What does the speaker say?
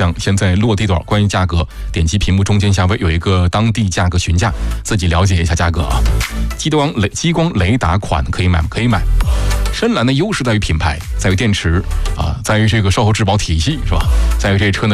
项，现在落地多少？关于价格，点击屏幕中间下方有一个当地价格询价，自己了解一下价格啊。激光雷达款可以买吗？可以买。深蓝的优势在于品牌，在于电池啊，在于这个售后质保体系，是吧？在于这车呢。